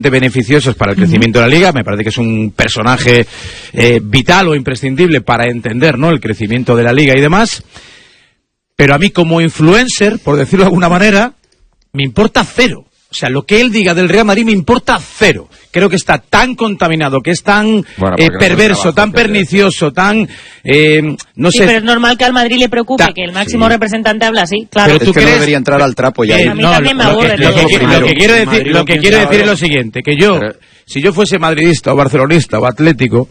de beneficiosos para el crecimiento de la Liga. Me parece que es un personaje vital o imprescindible para entender, ¿no?, el crecimiento de la Liga y demás. Pero a mí, como influencer, por decirlo de alguna manera, me importa cero. O sea, lo que él diga del Real Madrid me importa cero. Creo que está tan contaminado, que es tan perverso, tan pernicioso, tan... no sé. Sí, pero es normal que al Madrid le preocupe que el máximo representante habla así. Claro. Pero tú crees... no debería entrar al trapo ya. A mí también me aburre. Lo que quiero decir es lo siguiente, que yo, si yo fuese madridista o barcelonista o atlético,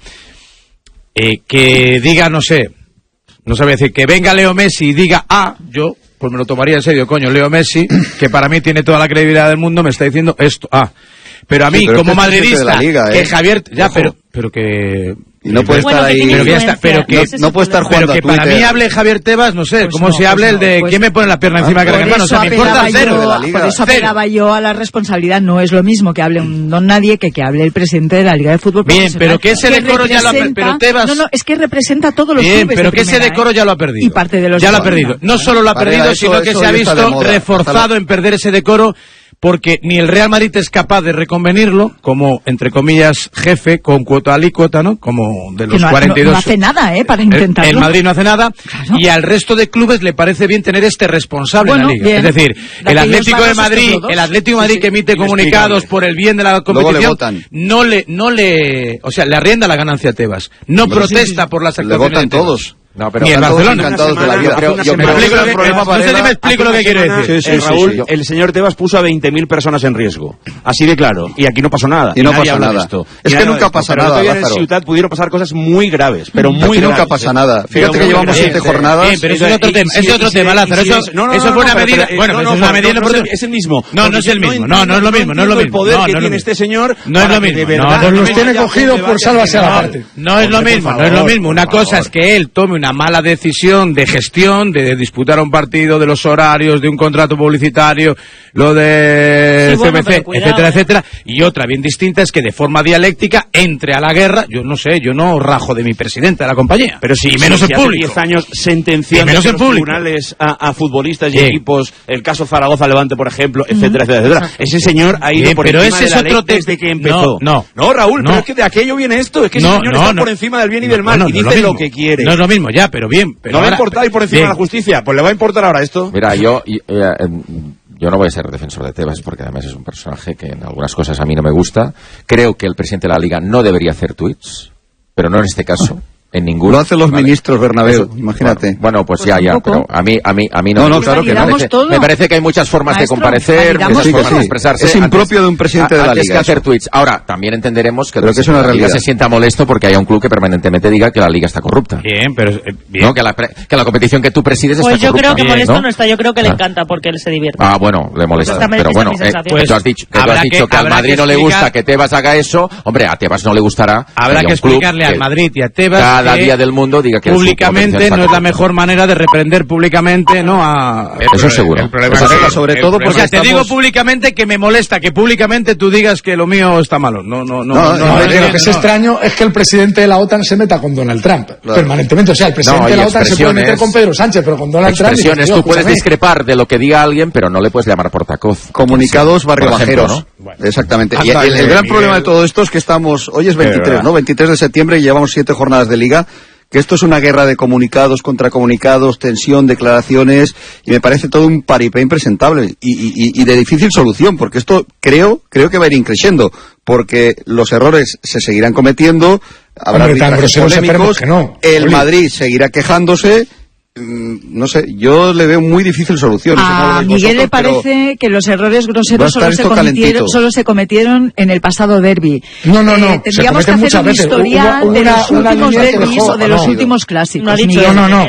que diga, no sabía decir, que venga Leo Messi y diga yo... pues me lo tomaría en serio, coño. Leo Messi, que para mí tiene toda la credibilidad del mundo, me está diciendo esto. Pero a mí, pero como madridista, que Javier... Ya, pero que... Y no puede estar ahí... No puede estar jugando pero que para mí hable Javier Tebas, no sé, como si hable el de... ¿Quién me pone la pierna encima de Gran? O sea, me importa cero. Por eso apelaba yo a la responsabilidad. No es lo mismo que hable un don nadie que hable el presidente de la Liga de Fútbol. Bien, pero que ese decoro ya lo ha perdido. Pero Tebas... No, es que representa a todos los clubes. Bien, pero que ese decoro ya lo ha perdido. Y parte de los... Ya lo ha perdido. No solo lo ha perdido, sino que se ha visto reforzado en perder ese decoro, porque ni el Real Madrid es capaz de reconvenirlo como, entre comillas, jefe con cuota alícuota, ¿no? Como de los 42. No hace nada, para intentarlo. El Madrid no hace nada, claro. Y al resto de clubes le parece bien tener este responsable en la Liga. Bien. Es decir, el Atlético de Madrid, que emite comunicados por el bien de la competición, no le, o sea, le arrienda la ganancia a Tebas. No protesta por las actuaciones. Le votan todos. No, pero ni el Barcelona. Encantados de la vida. Me explico lo que quiero decir. Raúl, el señor Tebas puso a 20.000 personas en riesgo. Así de claro. Y aquí no pasó nada. Y no pasa nada. Es que nunca pasa nada. Pero en Ciutat pudieron pasar cosas muy graves. Pero muy graves. Nunca pasa nada. Fíjate que llevamos 7 jornadas. Pero eso es otro tema. Es otro tema, Lázaro. Eso fue una medida. Bueno, es una medida. Es el mismo. No es el mismo. No es lo mismo. No es lo mismo. El poder que tiene este señor. No es lo mismo. Pues los tiene cogidos por sálvase a la parte. No es lo mismo. No es lo mismo. Una cosa es que él tome una mala decisión de gestión, de disputar un partido, de los horarios, de un contrato publicitario, lo de CMC, etcétera, y otra bien distinta es que de forma dialéctica entre a la guerra. Yo no rajo de mi presidente de la compañía, pero sí, menos en público. Hace 10 años sentenciando en los tribunales a futbolistas y equipos, el caso Zaragoza Levante, por ejemplo, etcétera. Ese señor ha ido por encima de la ley desde que empezó. No, Raúl, pero es que de aquello viene esto, es que ese señor está por encima del bien y del mal y dice lo que quiere. No es lo mismo, ya, pero bien. No va a importar ir por encima de la justicia, pues le va a importar ahora esto. Mira, yo no voy a ser defensor de Tebas porque además es un personaje que en algunas cosas a mí no me gusta. Creo que el presidente de la Liga no debería hacer tweets, pero no en este caso. En ninguno. Lo hacen los ministros, Bernabéu, imagínate. Bueno, pues ya, pero a mí no. No, claro que no. Me parece que hay muchas formas de comparecer, muchas formas de expresarse. Es impropio de un presidente de la Liga. Antes que hacer tweets. Ahora, también entenderemos que es una realidad. Se sienta molesto porque haya un club que permanentemente diga que la Liga está corrupta. Bien, pero... No, que la competición que tú presides está corrupta. Pues yo creo que molesto no está, yo creo que le encanta porque él se divierte. Bueno, le molesta. Pero bueno, tú has dicho que al Madrid no le gusta que Tebas haga eso. Hombre, a Tebas no le gustará. Habrá que explicarle al Madrid y a Tebas cada día del mundo diga que públicamente no es la mejor manera de reprender públicamente, ¿no? Eso es seguro. El problema es sobre todo porque te digo públicamente que me molesta que públicamente tú digas que lo mío está malo. No. Lo que es extraño es que el presidente de la OTAN se meta con Donald Trump permanentemente. O sea, el presidente de la OTAN se puede meter con Pedro Sánchez, pero con Donald Trump... Tú puedes discrepar de lo que diga alguien, pero no le puedes llamar portacoz. Comunicados barriobajeros. Exactamente. Y el gran problema de todo esto es que hoy es 23, ¿no? 23 de septiembre y llevamos 7 jornadas de Liga. Que esto es una guerra de comunicados contra comunicados, tensión, declaraciones, y me parece todo un paripé impresentable y de difícil solución, porque esto creo que va a ir increciendo, porque los errores se seguirán cometiendo, habrá arbitrajes polémicos, el Madrid seguirá quejándose. No sé, yo le veo muy difícil solución. A Miguel le parece que los errores groseros solo se cometieron en el pasado derbi. No. Tendríamos que hacer un historial de los últimos derbis o de los últimos clásicos. No.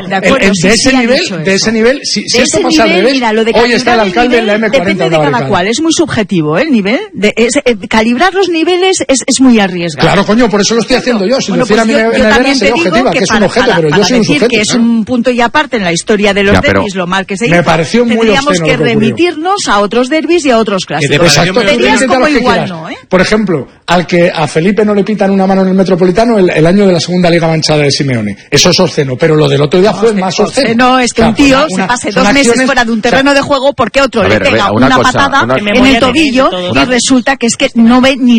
De ese nivel, si esto pasa al revés, hoy está el alcalde en la M40. Depende de cada cual, es muy subjetivo el nivel. Calibrar los niveles es muy arriesgado. Claro, coño, por eso lo estoy haciendo yo. Si lo hiciera mi nevera sería objetiva, que es un objeto, pero yo soy un sujeto. Que es un punto y aparte en la historia de los derbis, lo mal que se hizo, tendríamos que remitirnos a otros derbis y a otros clásicos. Serías como igual, ¿no? Por ejemplo, a Felipe no le pitan una mano en el Metropolitano el año de la segunda Liga manchada de Simeone. Eso es obsceno, pero lo del otro día fue más obsceno. No, es que un tío se pase 2 meses fuera de un terreno de juego porque otro le pega una patada en el tobillo y resulta que es que no ve ni